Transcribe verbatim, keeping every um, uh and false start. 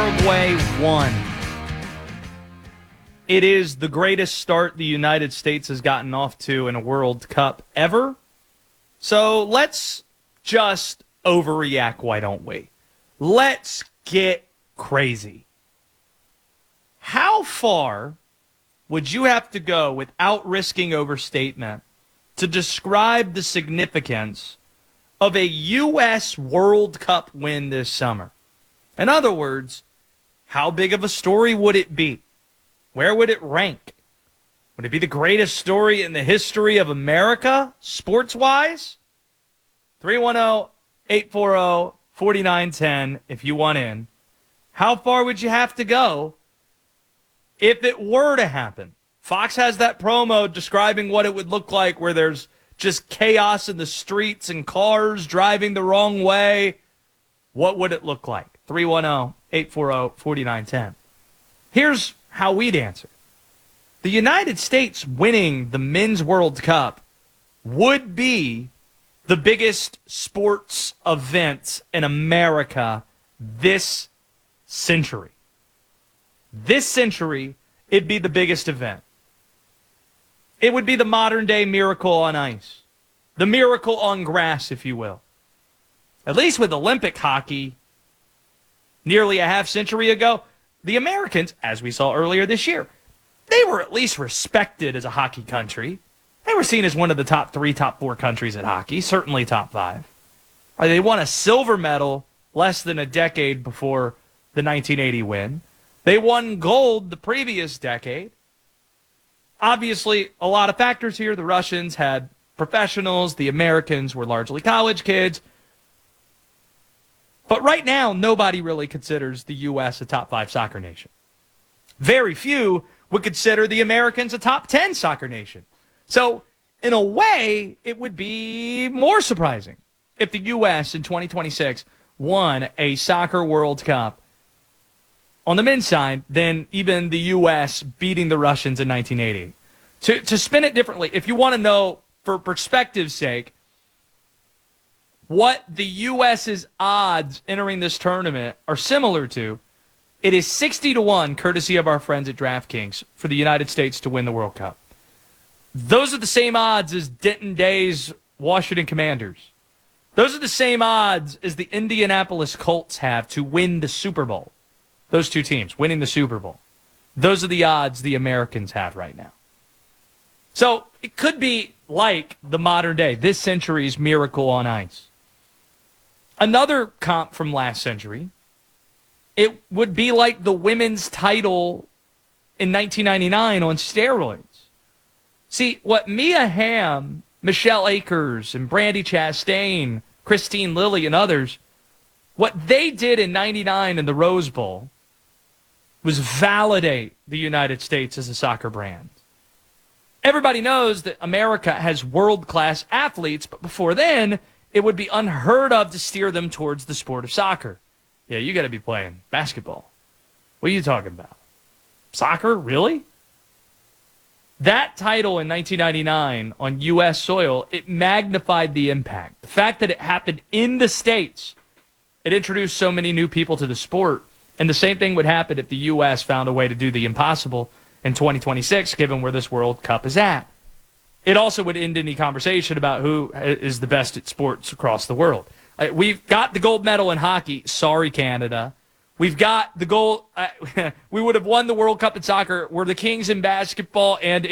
Paraguay won. It is the greatest start the United States has gotten off to in a World Cup ever. So let's just overreact, why don't we? Let's get crazy. How far would you have to go without risking overstatement to describe the significance of a U S World Cup win this summer? In other words, how big of a story would it be? Where would it rank? Would it be the greatest story in the history of America, sports-wise? three one zero, eight four zero, four nine one zero if you want in. How far would you have to go if it were to happen? Fox has that promo describing what it would look like where there's just chaos in the streets and cars driving the wrong way. What would it look like? three one zero, eight four zero, four nine one zero. Here's how we'd answer. The United States winning the Men's World Cup would be the biggest sports event in America this century. This century, it'd be the biggest event. It would be the modern-day Miracle on Ice. The miracle on grass, if you will. At least with Olympic hockey, nearly a half century ago, the Americans, as we saw earlier this year, they were at least respected as a hockey country. They were seen as one of the top three, top four countries at hockey, certainly top five. They won a silver medal less than a decade before the nineteen eighty win. They won gold the previous decade. Obviously, a lot of factors here. The Russians had professionals. The Americans were largely college kids. But right now, nobody really considers the U S a top five soccer nation. Very few would consider the Americans a top ten soccer nation. So, in a way, it would be more surprising if the U S in twenty twenty-six won a soccer World Cup on the men's side than even the U S beating the Russians in nineteen eighty. To, to spin it differently, if you want to know, for perspective's sake, what the U S's odds entering this tournament are similar to, it is sixty to one, courtesy of our friends at DraftKings, for the United States to win the World Cup. Those are the same odds as Denton Day's Washington Commanders. Those are the same odds as the Indianapolis Colts have to win the Super Bowl. Those two teams winning the Super Bowl. Those are the odds the Americans have right now. So it could be like the modern day, this century's Miracle on Ice. Another comp from last century, it would be like the women's title in nineteen ninety-nine on steroids. See, what Mia Hamm, Michelle Akers, and Brandi Chastain, Christine Lilly, and others, what they did in ninety-nine in the Rose Bowl was validate the United States as a soccer brand. Everybody knows that America has world-class athletes, but before then, it would be unheard of to steer them towards the sport of soccer. Yeah, you got to be playing basketball. What are you talking about? Soccer? Really? That title in nineteen ninety-nine on U S soil, it magnified the impact. The fact that it happened in the States, it introduced so many new people to the sport. And the same thing would happen if the U S found a way to do the impossible in twenty twenty-six, given where this World Cup is at. It also would end any conversation about who is the best at sports across the world. We've got the gold medal in hockey. Sorry, Canada. We've got the gold. Uh, we would have won the World Cup in soccer. We're the kings in basketball and